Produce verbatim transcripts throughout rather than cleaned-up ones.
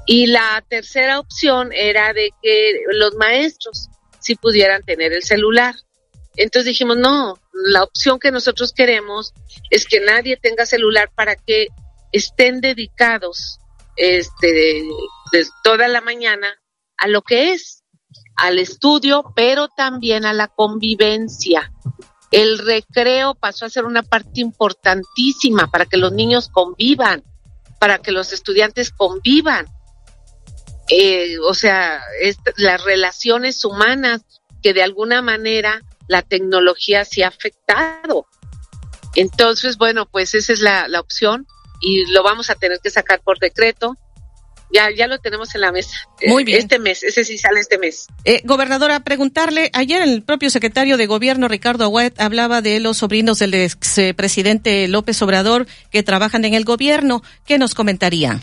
Y la tercera opción era de que los maestros sí pudieran tener el celular. Entonces dijimos, no, la opción que nosotros queremos es que nadie tenga celular para que estén dedicados este de, de toda la mañana a lo que es, al estudio, pero también a la convivencia. El recreo pasó a ser una parte importantísima para que los niños convivan, para que los estudiantes convivan. Eh, o sea, es, las relaciones humanas que de alguna manera la tecnología sí ha afectado. Entonces, bueno, pues esa es la, la opción y lo vamos a tener que sacar por decreto. Ya, ya lo tenemos en la mesa. Muy bien. Este mes, ese sí sale este mes. Eh, gobernadora, preguntarle, ayer el propio secretario de Gobierno, Ricardo Aguad, hablaba de los sobrinos del expresidente López Obrador que trabajan en el gobierno. ¿Qué nos comentaría?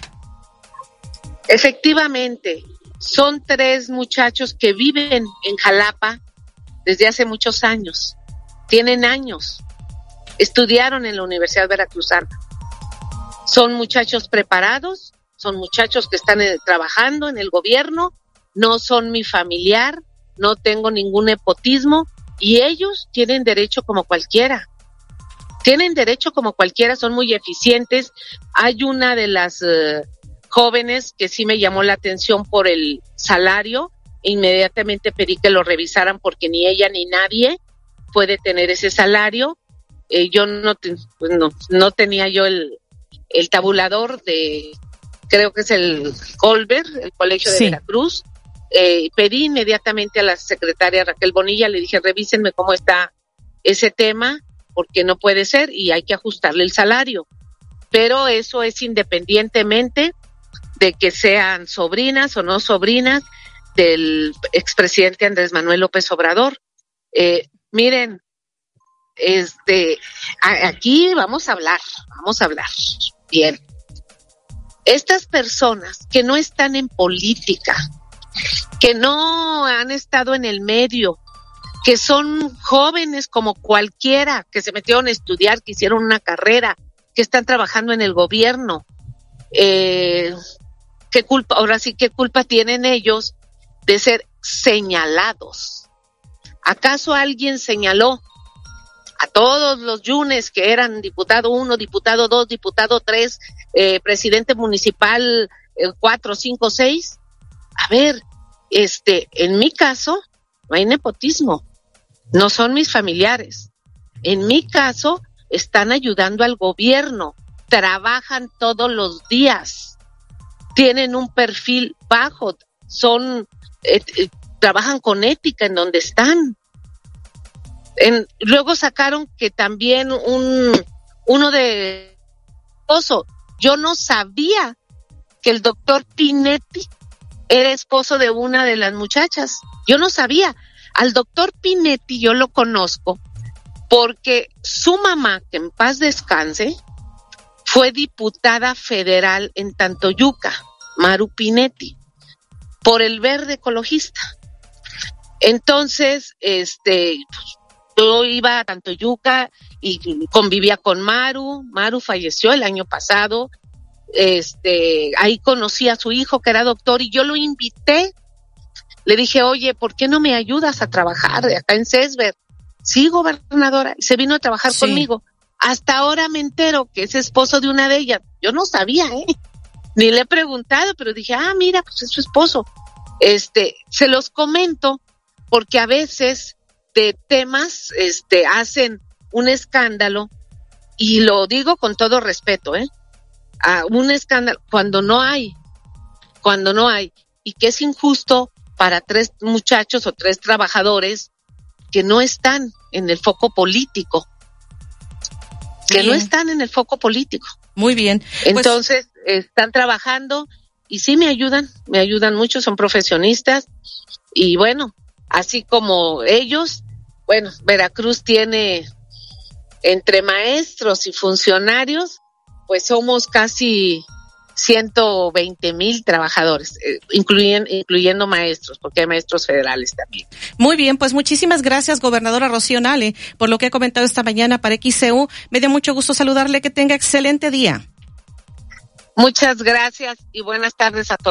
Efectivamente, son tres muchachos que viven en Jalapa desde hace muchos años. Tienen años. Estudiaron en la Universidad Veracruzana. Son muchachos preparados. Son muchachos que están eh, trabajando en el gobierno, no son mi familiar, no tengo ningún nepotismo y ellos tienen derecho como cualquiera. Tienen derecho como cualquiera, son muy eficientes. Hay una de las uh, jóvenes que sí me llamó la atención por el salario, inmediatamente pedí que lo revisaran porque ni ella ni nadie puede tener ese salario. Eh, yo no, te, pues no, no tenía yo el, el tabulador de... creo que es el Colbert, el Colegio de sí. Veracruz. Eh, pedí inmediatamente a la secretaria Raquel Bonilla, le dije, revísenme cómo está ese tema, porque no puede ser y hay que ajustarle el salario. Pero eso es independientemente de que sean sobrinas o no sobrinas del expresidente Andrés Manuel López Obrador. Eh, miren, este, a, aquí vamos a hablar, vamos a hablar. Bien. Estas personas que no están en política, que no han estado en el medio, que son jóvenes como cualquiera, que se metieron a estudiar, que hicieron una carrera, que están trabajando en el gobierno, eh, ¿qué culpa, ahora sí, qué culpa tienen ellos de ser señalados? ¿Acaso alguien señaló a todos los yunes que eran diputado uno, diputado dos, diputado tres, eh, presidente municipal eh, cuatro, cinco, seis? A ver, este, en mi caso no hay nepotismo, no son mis familiares. En mi caso están ayudando al gobierno, trabajan todos los días, tienen un perfil bajo, son, eh, eh, trabajan con ética en donde están. En, luego sacaron que también un uno de esposo. Yo no sabía que el doctor Pinetti era esposo de una de las muchachas. Yo no sabía. Al doctor Pinetti yo lo conozco porque su mamá, que en paz descanse, fue diputada federal en Tantoyuca, Maru Pinetti, por el Verde Ecologista. Entonces, este... yo iba a Tantoyuca y convivía con Maru. Maru falleció el año pasado. Este, ahí conocí a su hijo que era doctor y yo lo invité. Le dije, oye, ¿por qué no me ayudas a trabajar de acá en Cesber? Sí, gobernadora. Y se vino a trabajar sí. conmigo. Hasta ahora me entero que es esposo de una de ellas. Yo no sabía, ¿eh? Ni le he preguntado, pero dije, ah, mira, pues es su esposo. Este, se los comento porque a veces de temas, este, hacen un escándalo, y lo digo con todo respeto, ¿eh? A un escándalo cuando no hay, cuando no hay, y que es injusto para tres muchachos o tres trabajadores que no están en el foco político, que bien. no están en el foco político. Muy bien. Entonces, pues, están trabajando, y sí me ayudan, me ayudan mucho, son profesionistas, y bueno, así como ellos, bueno, Veracruz tiene entre maestros y funcionarios, pues somos casi ciento veinte mil trabajadores, eh, incluyen, incluyendo maestros, porque hay maestros federales también. Muy bien, pues muchísimas gracias, gobernadora Rocío Nale, por lo que ha comentado esta mañana para X C U. Me dio mucho gusto saludarle, que tenga excelente día. Muchas gracias y buenas tardes a todos.